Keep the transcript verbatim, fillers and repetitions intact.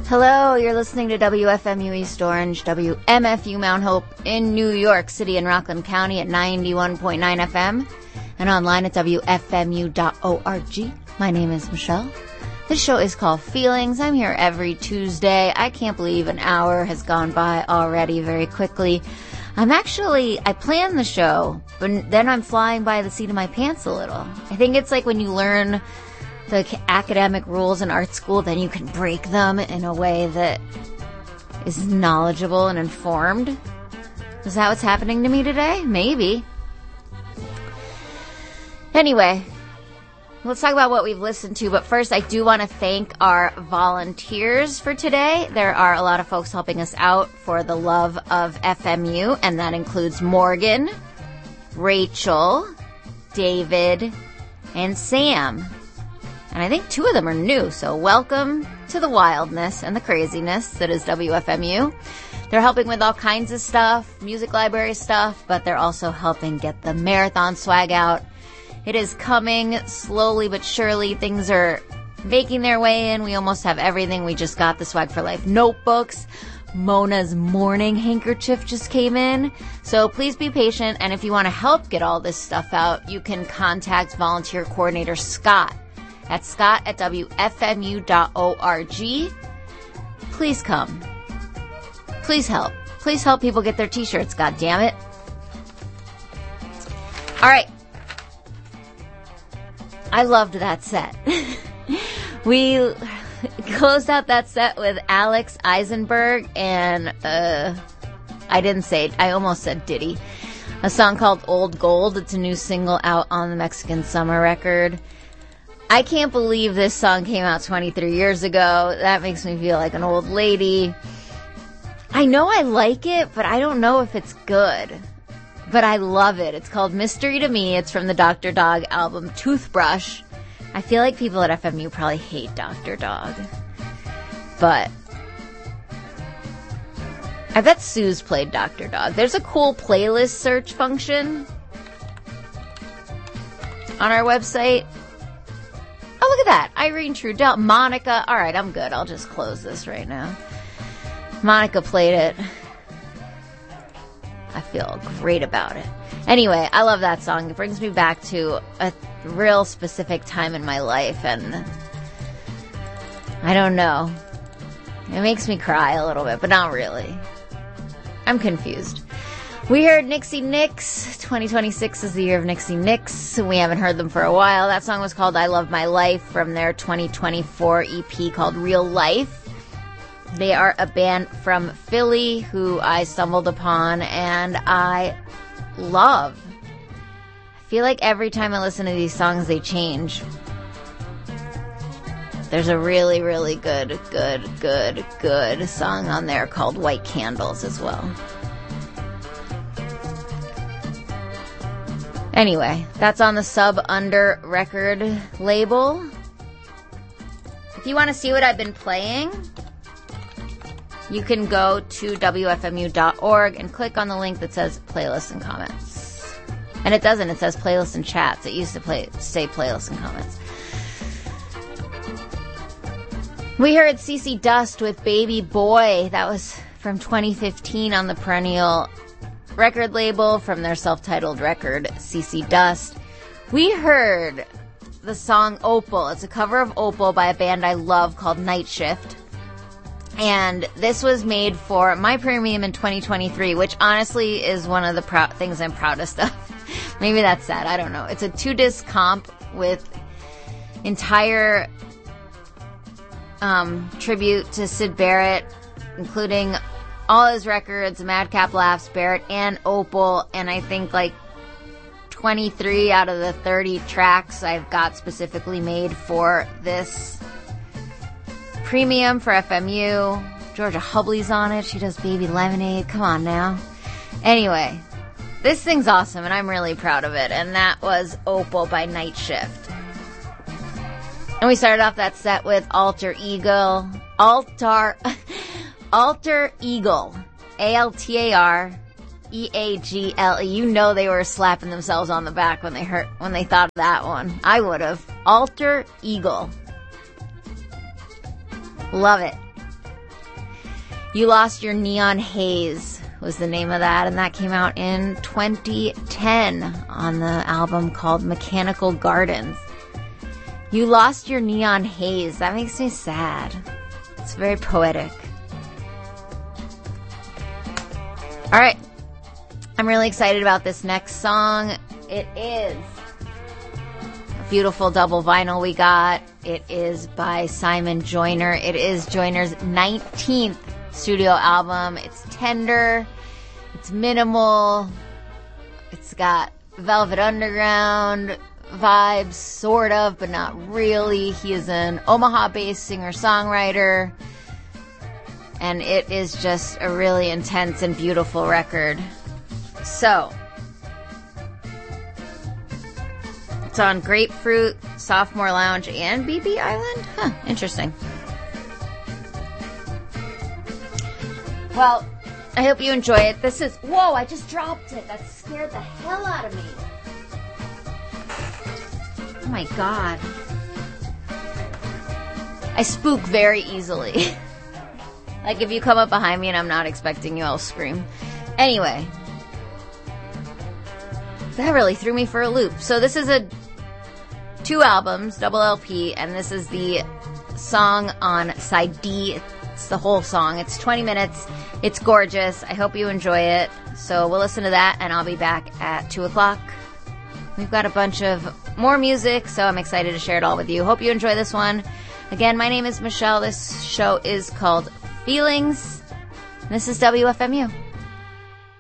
Hello, you're listening to W F M U East Orange, W M F U Mount Hope in New York City and Rockland County at ninety-one point nine F M and online at W F M U dot org. My name is Michelle. This show is called Feelings. I'm here every Tuesday. I can't believe an hour has gone by already very quickly. I'm actually, I planned the show, but then I'm flying by the seat of my pants a little. I think it's like when you learn the academic rules in art school, then you can break them in a way that is knowledgeable and informed. Is that what's happening to me today? Maybe. Anyway, let's talk about what we've listened to. But first, I do want to thank our volunteers for today. There are a lot of folks helping us out for the love of F M U, and that includes Morgan, Rachel, David, and Sam. And I think two of them are new, so welcome to the wildness and the craziness that is W F M U. They're helping with all kinds of stuff, music library stuff, but they're also helping get the marathon swag out. It is coming slowly but surely. Things are making their way in. We almost have everything. We just got the Swag for Life notebooks. Mona's morning handkerchief just came in. So please be patient, and if you want to help get all this stuff out, you can contact volunteer coordinator Scott at scott at W F M U dot org. Please come. Please help. Please help people get their t-shirts, God damn it. All right. I loved that set. We closed out that set with Alex Eisenberg and, uh, I didn't say it. I almost said Diddy. A song called Old Gold. It's a new single out on the Mexican Summer record. I can't believe this song came out twenty-three years ago. That makes me feel like an old lady. I know I like it, but I don't know if it's good. But I love it. It's called Mystery to Me. It's from the Doctor Dog album Toothbrush. I feel like people at F M U probably hate Doctor Dog. But I bet Sue's played Doctor Dog. There's a cool playlist search function on our website. Oh, look at that. Irene Trudell. Monica. All right, I'm good. I'll just close this right now. Monica played it. I feel great about it. Anyway, I love that song. It brings me back to a real specific time in my life, and I don't know. It makes me cry a little bit, but not really. I'm confused. We heard Nixie Nicks. twenty twenty-six is the year of Nixie Nicks. We haven't heard them for a while. That song was called I Love My Life from their twenty twenty-four E P called Real Life. They are a band from Philly who I stumbled upon and I love. I feel like every time I listen to these songs, they change. There's a really, really good, good, good, good song on there called White Candles as well. Anyway, that's on the Sub Under record label. If you want to see what I've been playing, you can go to W F M U dot org and click on the link that says playlists and comments. And it doesn't. It says playlists and chats. It used to play, say playlists and comments. We heard CeCe Dust with Baby Boy. That was from twenty fifteen on the Perennial record label from their self-titled record, CeCe Dust. We heard the song Opal. It's a cover of Opal by a band I love called Night Shift. And this was made for my premium in twenty twenty-three, which honestly is one of the prou- things I'm proudest of. Maybe that's sad. I don't know. It's a two-disc comp with entire um, tribute to Syd Barrett, including all his records, Madcap Laughs, Barrett, and Opal. And I think like twenty-three out of the thirty tracks I've got specifically made for this premium for F M U. Georgia Hubley's on it. She does Baby Lemonade. Come on now. Anyway, this thing's awesome, and I'm really proud of it. And that was Opal by Night Shift. And we started off that set with Alter Eagle. Altar... Alter Eagle. A L T A R E A G L E. You know they were slapping themselves on the back when they heard, when they thought of that one. I would have. Alter Eagle. Love it. You Lost Your Neon Haze was the name of that, and that came out in twenty ten on the album called Mechanical Gardens. You Lost Your Neon Haze. That makes me sad. It's very poetic. All right. I'm really excited about this next song. It is a beautiful double vinyl we got. It is by Simon Joyner. It is Joyner's nineteenth studio album. It's tender. It's minimal. It's got Velvet Underground vibes, sort of, but not really. He is an Omaha-based singer-songwriter. And it is just a really intense and beautiful record. So, it's on Grapefruit, Sophomore Lounge, and B B Island? Huh, interesting. Well, I hope you enjoy it. This is... Whoa, I just dropped it. That scared the hell out of me. Oh my god. I spook very easily. Like, if you come up behind me and I'm not expecting you, I'll scream. Anyway. That really threw me for a loop. So this is a... two albums, double L P, and this is the song on side D. It's the whole song. It's twenty minutes. It's gorgeous. I hope you enjoy it. So we'll listen to that, and I'll be back at two o'clock. We've got a bunch of more music, so I'm excited to share it all with you. Hope you enjoy this one. Again, my name is Michelle. This show is called Feelings. This is W F M U.